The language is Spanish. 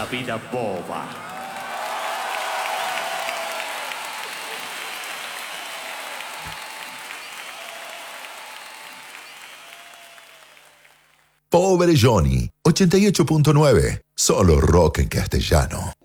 la vida boba. Pobre Johnny, 88.9, solo rock en castellano.